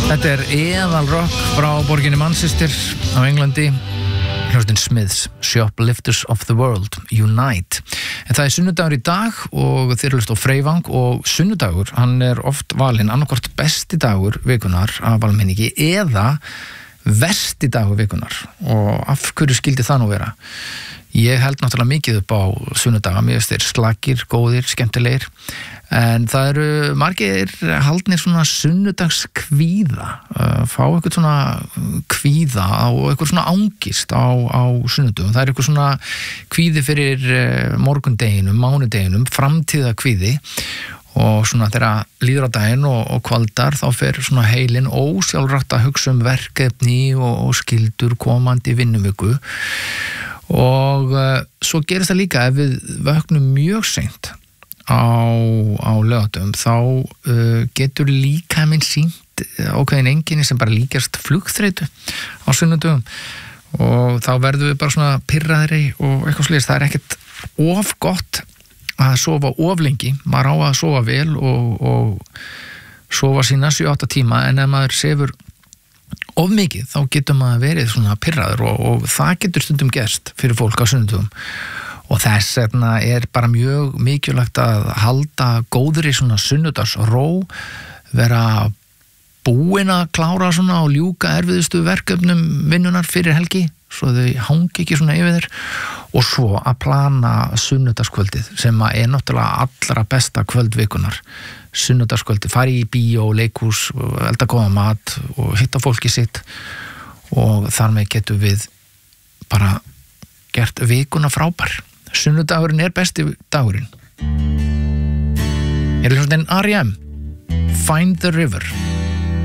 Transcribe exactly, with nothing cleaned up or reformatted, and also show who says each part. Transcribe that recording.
Speaker 1: Þetta er eðalrock frá borginni Manchester á Englandi, hljómsveitin Smiths, Shoplifters of the World, Unite. En það er sunnudagur í dag og þeir eru hlust á Freyvang og sunnudagur, hann er oft valinn annarkvort besti dagur vikunar af almenningi eða versti dagur vikunar. Og af hverju skildi það nú vera? Ég held náttúrulega mikið upp á sunnudaga, mér finnst þeir slagir, góðir, skemmtilegir, en það eru margir haldnir svona sunnudagskvíða, fá eitthvað svona kvíða og eitthvað svona ángist á, á sunnudögum. Það er eitthvað svona kvíði fyrir morgundeginum, mánudeginum, framtíðakvíði og svona þegar líður á daginn og, og kvöldar þá fer svona heilin ósjálfrátt að hugsa um verkefni og, og skyldur komandi vinnuviku. Og uh, svo gerist það líka ef við vöknum mjög seint á, á laugardögum þá uh, getur líkaminn sýnt ákveðin einkenni sem bara líkjast flugþreytu á sunnudögum og þá verðum við bara svona pirraðri og eitthvað sliðist. Það er ekkert of gott að sofa of lengi, maður á að sofa vel og, og sofa sína sjö átta tíma, en ef maður sefur of mikið, þá getur maður verið svona pirraður og, og það getur stundum gerst fyrir fólk á sunnudögum og þess vegna er bara mjög mikilvægt að halda góðri svona sunnudagsró, vera búin að klára svona og ljúka erfiðustu verkefnum vinnunar fyrir helgi, svo þau hangi ekki svona yfir þér og svo að plana sunnudagskvöldið sem er náttúrulega allra besta kvöldvikunar. Sunnudagskvöldi, fari í bíó, leikhús, elda góða mat og hitta fólki sitt og þar með getum við bara gert vikuna frábær. Sunnudagurinn er besti dagurinn. Er hljómsveitin R E M, Find the River.